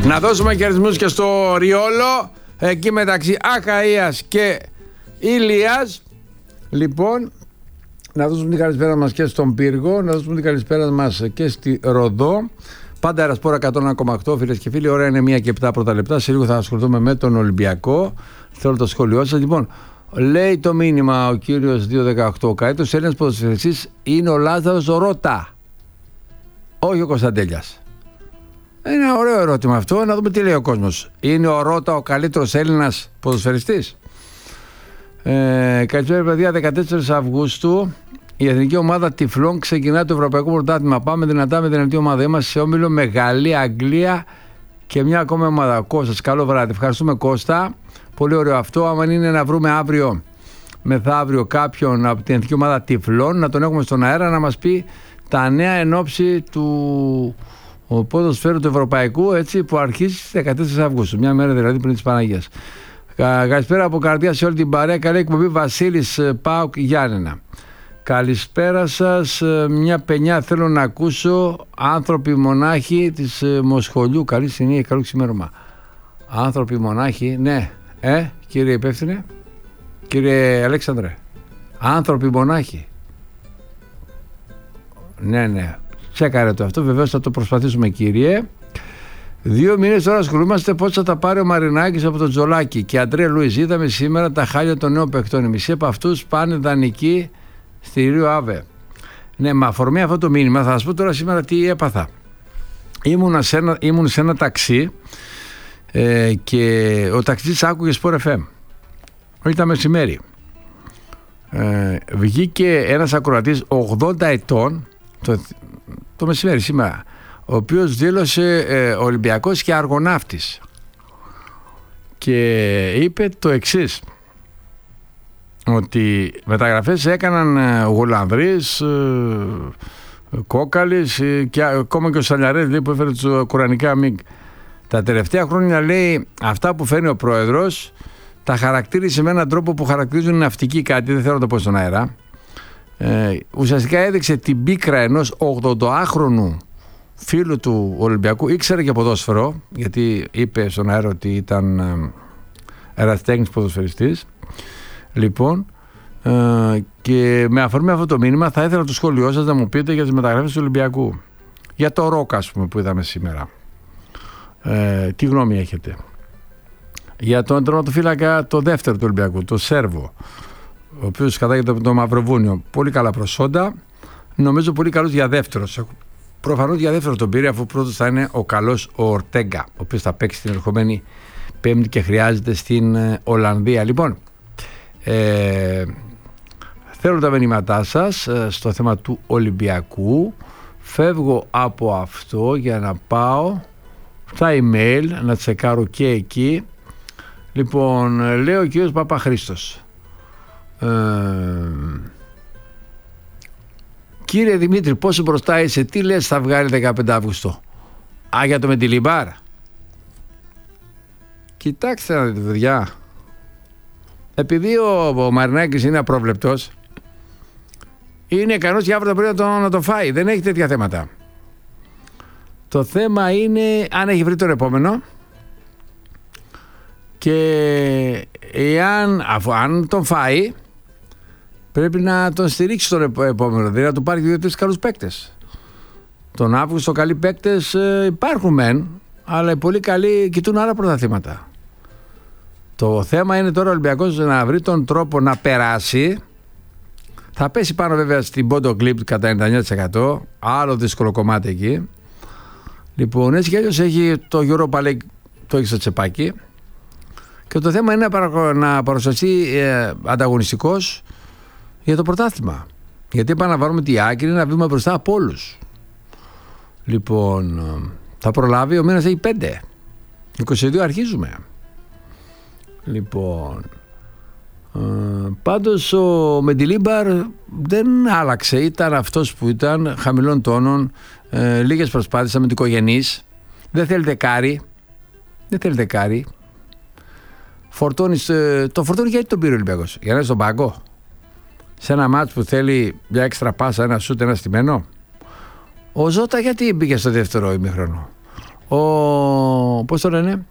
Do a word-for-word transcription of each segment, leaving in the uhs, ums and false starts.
Να δώσουμε κερδισμούς και στο Ριόλο, εκεί μεταξύ Αχαΐας και Ηλίας. Λοιπόν, να δώσουμε την καλησπέρα μας και στον Πύργο, να δώσουμε την καλησπέρα μας και στη Ροδό. Πάντα Ερασπόρα εκατόν ένα κόμμα οκτώ, φίλες και φίλοι. Ώρα είναι μία και επτά πρώτα λεπτά. Σε λίγο θα ασχοληθούμε με τον Ολυμπιακό. Θέλω το σχόλιο σας. Λοιπόν, λέει το μήνυμα ο κύριος δύο δεκαοκτώ. Ο καλύτερος Έλληνας ποδοσφαιριστής είναι ο Λάζαρος Ρότα. Όχι ο Κωνσταντέλιας. Είναι ένα ωραίο ερώτημα αυτό. Να δούμε τι λέει ο κόσμος. Είναι ο Ρότα ο καλύτερος Έλληνας ποδοσφαιριστής? Ε, καλησπέρα, παιδιά. δεκατέσσερις Αυγούστου. Η εθνική ομάδα Τυφλών ξεκινά το Ευρωπαϊκό Πρωτάθλημα. Πάμε δυνατά με την δυνατή ομάδα. Είμαστε σε όμιλο με Γαλλία, Αγγλία και μια ακόμα ομάδα. Κώστας, καλό βράδυ. Ευχαριστούμε, Κώστα. Πολύ ωραίο αυτό. Άμα είναι να βρούμε αύριο, μεθαύριο, κάποιον από την εθνική ομάδα Τυφλών, να τον έχουμε στον αέρα να μας πει τα νέα εν ώψη του ποδοσφαίρου του Ευρωπαϊκού, έτσι, που αρχίζει στις δεκατέσσερις Αυγούστου. Μια μέρα δηλαδή πριν της Παναγίας. Καλησπέρα από καρδιά σε όλη την παρέα. Καλή εκπομπή, Βασίλης ΠΑΟΚ Γιάννενα. Καλησπέρα σας. Μια πενιά θέλω να ακούσω. Άνθρωποι μονάχοι της Μοσχολιού. Καλή συνήθεια, καλό ξημέρωμα. Άνθρωποι μονάχοι, ναι. Ε, κύριε υπεύθυνε, κύριε Αλέξανδρε. Άνθρωποι μονάχοι. Ναι, ναι. Τσέκαρε το αυτό. Βεβαίως θα το προσπαθήσουμε, κύριε. Δύο μήνες τώρα ασχολούμαστε πώς θα τα πάρει ο Μαρινάκης από τον Τζολάκη και Αντρέ Λουίς. Είδαμε σήμερα τα χάλια των νέων παιχτών. Οι μισοί από αυτούς πάνε δανεικοί στη Ρίο Άβε. Ναι, με αφορμή αυτό το μήνυμα θα σας πω τώρα σήμερα τι έπαθα. Ήμουν σε ένα, ήμουν σε ένα ταξί ε, και ο ταξιτής άκουγε Sport εφ εμ. Ήταν μεσημέρι. Ε, βγήκε ένας ακροατής ογδόντα ετών το, το μεσημέρι σήμερα, ο οποίος δήλωσε ε, Ολυμπιακός και αργοναύτης και είπε το εξής, ότι μεταγραφές έκαναν ε, Γουλανδρής, ε, Κόκαλης ε, και ακόμα και ο Σαλιαρές, λέει, που έφερε τους κουρανικά μίγκ. Τα τελευταία χρόνια, λέει, αυτά που φέρνει ο πρόεδρος τα χαρακτήρισε με έναν τρόπο που χαρακτηρίζουν ναυτικοί κάτι, δεν θέλω να το πω στον αέρα. Ε, ουσιαστικά έδειξε την πίκρα ενός ογδοντάχρονου φίλου του Ολυμπιακού. Ήξερε και ποδόσφαιρο, γιατί είπε στον αέρα ότι ήταν ε, ερασιτέχνης ποδοσφαιριστής. Λοιπόν, ε, και με αφορμή αυτό το μήνυμα θα ήθελα το σχόλιο σας να μου πείτε για τις μεταγραφές του Ολυμπιακού. Για το Ρόκα, ας πούμε, που είδαμε σήμερα. Ε, τι γνώμη έχετε? Για τον τερματοφύλακα το δεύτερο του Ολυμπιακού, το Σέρβο, ο οποίος κατάγεται από το Μαυροβούνιο. Πολύ καλά προσόντα. Νομίζω πολύ καλός για δεύτερος. Προφανώς για δεύτερο τον πήρε, αφού πρώτος θα είναι ο καλός ο Ορτέγκα, ο οποίος θα παίξει την ερχομένη Πέμπτη και χρειάζεται στην Ολλανδία. Λοιπόν, ε, θέλω τα μηνύματά σας ε, στο θέμα του Ολυμπιακού. Φεύγω από αυτό για να πάω στα email, να τσεκάρω και εκεί. Λοιπόν, λέει ο κύριος Παπαχρήστος. Ε, Κύριε Δημήτρη, πόσο μπροστά είσαι, τι λες θα βγάλει δεκαπέντε Αυγούστου? Α, για το με τη Λιμπάρ. Κοιτάξτε να δείτε, παιδιά. Επειδή ο, ο Μαρινάκης είναι απρόβλεπτος, είναι ικανός για αύριο το πρωί να το, να το φάει. Δεν έχει τέτοια θέματα. Το θέμα είναι αν έχει βρει τον επόμενο και εάν, αφού, αν τον φάει, πρέπει να τον στηρίξει τον επόμενο, δηλαδή να του πάρει δύο-τρεις καλούς παίκτες. Τον Αύγουστο καλοί παίκτες ε, υπάρχουν μεν, αλλά οι πολύ καλοί κοιτούν άλλα πρωταθλήματα. Το θέμα είναι τώρα ο Ολυμπιακός να βρει τον τρόπο να περάσει. Θα πέσει πάνω βέβαια στην Πόντο Κλιπ κατά ενενήντα εννιά τοις εκατό, άλλο δύσκολο κομμάτι εκεί. Λοιπόν, έτσι κι αλλιώς έχει το Europa League, το έχει στο τσεπάκι. Και το θέμα είναι να παρουσιαστεί ε, ανταγωνιστικός για το πρωτάθλημα. Γιατί επαναλαμβάνουμε τη άκρη είναι να βγούμε μπροστά από όλους. Λοιπόν, θα προλάβει, ο μήνας έχει πέντε. είκοσι δύο αρχίζουμε. Λοιπόν, ε, πάντως ο Μεντιλίμπαρ δεν άλλαξε. Ήταν αυτός που ήταν, χαμηλών τόνων, ε, λίγες προσπάθειες με την οικογενής. Δεν θέλει δεκάρι. Δεν θέλει δεκάρι. Φορτώνεις, ε, το φορτώνει γιατί τον πήρε ο Ολυμπιακός? Για να είναι στον πάγκο. Σε ένα μάτς που θέλει μια έξτρα πάσα, ένα σούτ, ένα στημένο. Ο Ζώτα γιατί μπήκε στο δεύτερο ημίχρονο? ο, πώς το λένε,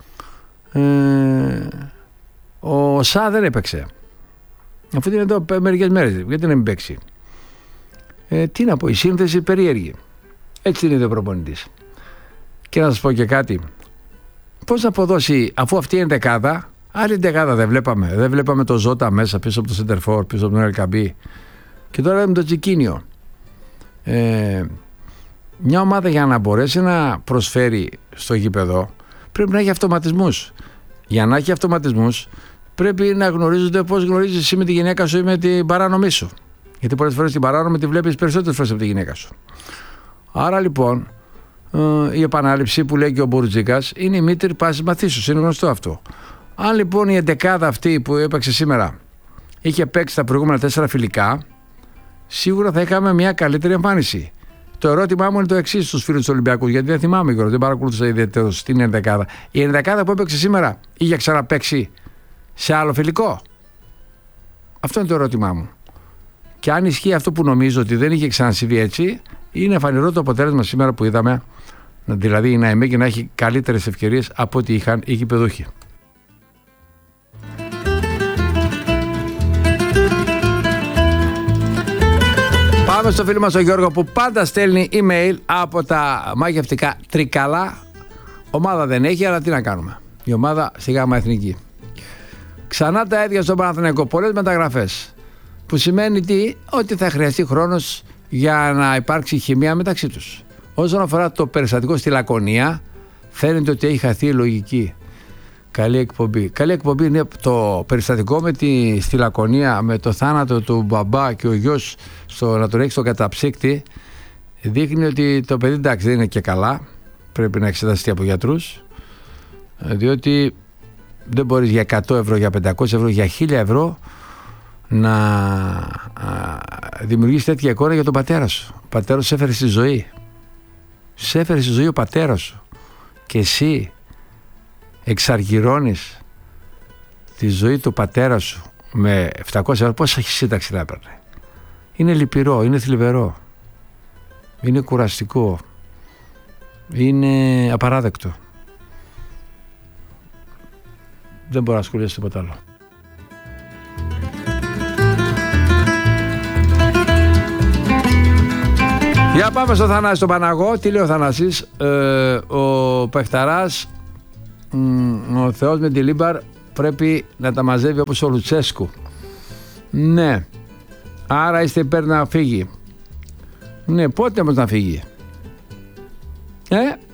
ε, ο Σα δεν έπαιξε. Αφού είναι εδώ μερικές μέρες, γιατί να μην παίξει. Ε, τι να πω, η σύνθεση περίεργη. Έτσι είναι ο προπονητής. Και να σας πω και κάτι. Πώς να αποδώσει, αφού αυτή είναι δεκάδα, άλλη δεκάδα δεν βλέπαμε. Δεν βλέπαμε το Ζώτα μέσα πίσω από το Σεντερφόρ, πίσω από τον Ελκαμπή. Και τώρα με το Τσικίνιο. Ε, μια ομάδα για να μπορέσει να προσφέρει στο γήπεδο πρέπει να έχει αυτοματισμούς. Για να έχει αυτοματισμούς πρέπει να γνωρίζονται πώς γνωρίζεις εσύ με τη γυναίκα σου ή με την παράνομή σου. Γιατί πολλές φορές την παράνομη τη βλέπεις περισσότερες φορές από τη γυναίκα σου. Άρα λοιπόν η επανάληψη που λέει και ο Μπουρτζίκας είναι η μήτρη πάσης μαθήσεως. Είναι γνωστό αυτό. Αν λοιπόν η εντεκάδα αυτή που έπαιξε σήμερα είχε παίξει τα προηγούμενα τέσσερα φιλικά, σίγουρα θα είχαμε μια καλύτερη εμφάνιση. Το ερώτημά μου είναι το εξής στους φίλους του Ολυμπιακού, γιατί δεν θυμάμαι, Γιώργο, δεν παρακολούθησα ιδιαίτερως την ενδεκάδα. Η ενδεκάδα που έπαιξε σήμερα είχε ξαναπαίξει σε άλλο φιλικό? Αυτό είναι το ερώτημά μου. Και αν ισχύει αυτό που νομίζω ότι δεν είχε ξανασυμβεί έτσι, είναι φανερό το αποτέλεσμα σήμερα που είδαμε, δηλαδή η ΝΑΕΜΕ να έχει καλύτερες ευκαιρίες από ό,τι είχαν οι γηπεδούχοι. Πάμε στο φίλο μας τον Γιώργο που πάντα στέλνει email από τα μαγευτικά Τρίκαλα. Ομάδα δεν έχει, αλλά τι να κάνουμε. Η ομάδα στη Γάμα Εθνική. Ξανά τα ίδια στον Παναθηναϊκό. Πολλές μεταγραφές. Που σημαίνει τι? Ότι θα χρειαστεί χρόνος για να υπάρξει χημεία μεταξύ τους. Όσον αφορά το περιστατικό στη Λακωνία, φαίνεται ότι έχει χαθεί η λογική. Καλή εκπομπή. Καλή εκπομπή είναι το περιστατικό με τη, στη Λακωνία, με το θάνατο του μπαμπά και ο γιος στο, να τον έχει στον καταψύκτη. Δείχνει ότι το παιδί εντάξει δεν είναι και καλά. Πρέπει να εξεταστεί από γιατρούς. Διότι δεν μπορείς για εκατό ευρώ, για πεντακόσια ευρώ, για χίλια ευρώ να δημιουργήσει τέτοια εικόνα για τον πατέρα σου. Ο πατέρας σου έφερε στη ζωή. Σε έφερε στη ζωή ο πατέρας σου. Και εσύ εξαργυρώνεις τη ζωή του πατέρα σου με επτακόσια ευρώ. Πόσα σύνταξη να έπαιρνε? Είναι λυπηρό, είναι θλιβερό, είναι κουραστικό, είναι απαράδεκτο. Δεν μπορώ να ασχοληθώ τίποτα άλλο. Για πάμε στο Θανάση στον Παναγό. Τι λέει ο Θανάσης? Ε, ο Πεχταράς, ο Θεός με τη Λίμπαρ πρέπει να τα μαζεύει όπως ο Λουτσέσκου. Ναι. Άρα είστε υπέρ να φύγει. Ναι, πότε όμως να φύγει? Ε,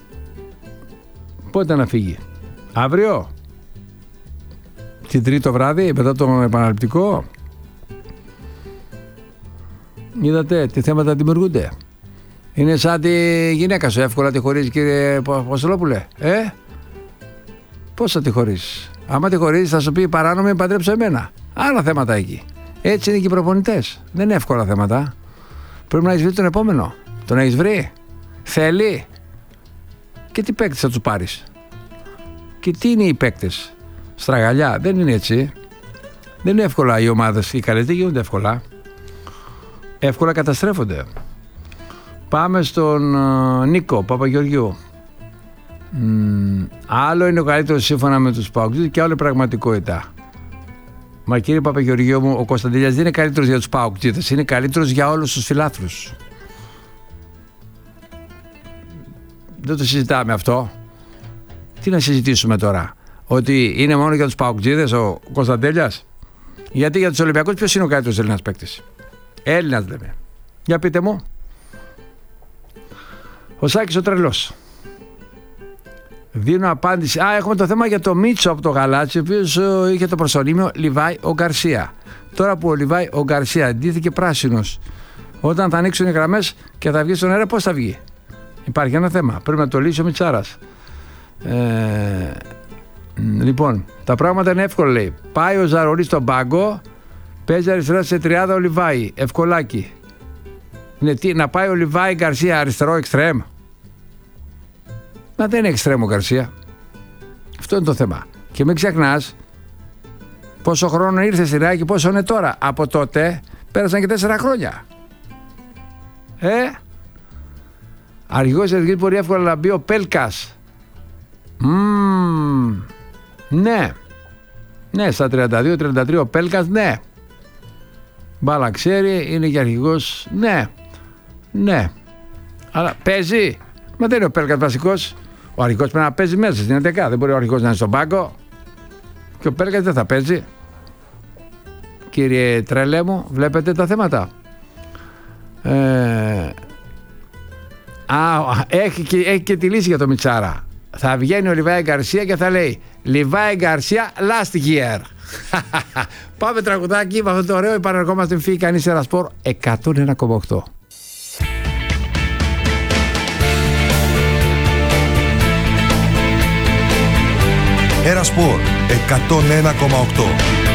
πότε να φύγει? Αύριο? Την Τρίτη το βράδυ μετά τον επαναληπτικό? Είδατε τι θέματα δημιουργούνται? Είναι σαν τη γυναίκα σου, εύκολα τη χωρίζει, κύριε Αποστολόπουλε? Ε, πώς θα τη χωρίσεις? Άμα τη χωρίζεις θα σου πει παράνομη, παντρέψω εμένα. Άλλα θέματα εκεί. Έτσι είναι και οι προπονητές. Δεν είναι εύκολα θέματα. Πρέπει να έχεις βρει τον επόμενο. Τον έχεις βρει? Θέλει? Και τι παίκτες θα τους πάρεις? Και τι είναι οι παίκτες? Στραγαλιά? Δεν είναι έτσι. Δεν είναι εύκολα οι ομάδες. Οι καλές δεν γίνονται εύκολα. Εύκολα καταστρέφονται. Πάμε στον uh, Νίκο Παπαγεωργιού. Mm, άλλο είναι ο καλύτερος σύμφωνα με τους ΠΑΟΚτζίδες και άλλο η πραγματικότητα. Μα κύριε Παπαγεωργιού μου, ο Κωνσταντέλιας δεν είναι καλύτερος για τους ΠΑΟΚτζίδες, είναι καλύτερος για όλους τους φιλάθλους. Δεν το συζητάμε αυτό. Τι να συζητήσουμε τώρα? Ότι είναι μόνο για τους ΠΑΟΚτζίδες ο Κωνσταντέλιας? Γιατί για τους Ολυμπιακούς ποιος είναι ο καλύτερος Έλληνας παίκτης? Έλληνας λέμε. Για πείτε μου. Ο Σάκης ο τρελός. Δίνω απάντηση. Α, έχουμε το θέμα για το Μίτσο από το Γαλάτσι, ο οποίος είχε το προσωνύμιο Λιβάη ο Γκαρσία. Τώρα που ο Λιβάη ο Γκαρσία αντίθηκε πράσινος, όταν θα ανοίξουν οι γραμμές και θα βγει στον αέρα, πώς θα βγει? Υπάρχει ένα θέμα. Πρέπει να το λύσει ο Μιτσάρας. Ε, λοιπόν, τα πράγματα είναι εύκολα, λέει. Πάει ο Ζαρολής στον πάγκο, παίζει αριστερά σε τριάδα ο Λιβάη. Ευκολάκι. Είναι τι, να πάει ο Λιβάη Γκαρσία αριστερό εξτρέμ? Μα δεν είναι εξτρέμ ο Γκαρσία. Αυτό είναι το θέμα. Και μην ξεχνάς πόσο χρόνο ήρθε στην ΑΕΚ και πόσο είναι τώρα. Από τότε πέρασαν και τέσσερα χρόνια. Ε, Αρχηγός της Εθνικής μπορεί εύκολα να μπει ο Πέλκας. Mm, ναι. Ναι, στα τριάντα δύο τριάντα τρία ο Πέλκας, ναι. Μπάλα ξέρει, είναι και αρχηγός, ναι. Ναι. Αλλά παίζει. Μα δεν είναι ο Πέλκας βασικός. Ο αρχηγός πρέπει να παίζει μέσα στην έντεκα. Δεν μπορεί ο αρχηγός να είναι στον πάγκο. Και ο Πέλκας δεν θα παίζει. Κύριε τρελέ μου, βλέπετε τα θέματα. Ε, α, έχει, και, έχει και τη λύση για το Μιτσάρα. Θα βγαίνει ο Λιβάη Γκαρσία και θα λέει Λιβάη Γκαρσία last year. Πάμε τραγουδάκι με αυτό το ωραίο. Επαναρχόμαστε φύγει κανείς σε ένα σπορ εκατόν ένα κόμμα οκτώ. Ένα σπορ εκατόν ένα κόμμα οκτώ.